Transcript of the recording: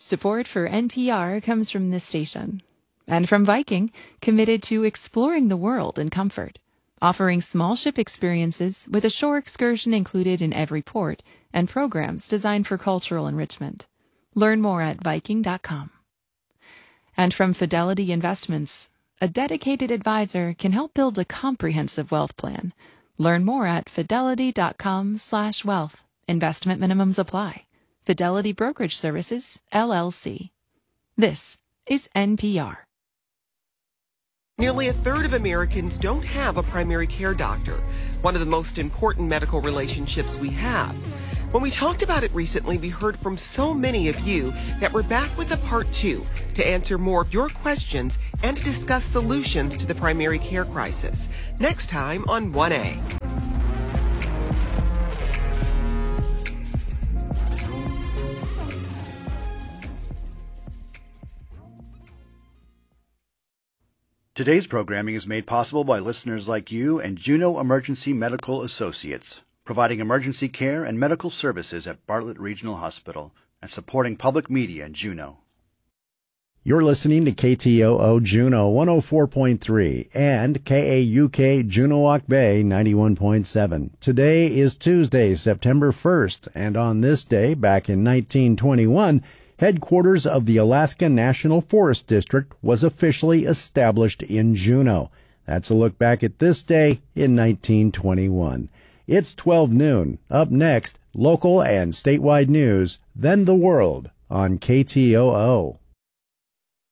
Support for NPR comes from this station. And from Viking, committed to exploring the world in comfort, offering small ship experiences with a shore excursion included in every port and programs designed for cultural enrichment. Learn more at Viking.com. And from Fidelity Investments, a dedicated advisor can help build a comprehensive wealth plan. Learn more at fidelity.com/wealth. Investment minimums apply. Fidelity Brokerage Services, LLC. This is NPR. Nearly a third of Americans don't have a primary care doctor, one of the most important medical relationships we have. When we talked about it recently, we heard from so many of you that we're back with a part 2 to answer more of your questions and to discuss solutions to the primary care crisis. Next time on 1A. Today's programming is made possible by listeners like you and Juneau Emergency Medical Associates, providing emergency care and medical services at Bartlett Regional Hospital and supporting public media in Juneau. You're listening to KTOO Juneau 104.3 and KAUK Juneauoc Bay 91.7. Today is Tuesday, September 1st, and on this day, back in 1921, headquarters of the Alaska National Forest District was officially established in Juneau. That's a look back at this day in 1921. It's 12 noon. Up next, local and statewide news, then the world on KTOO.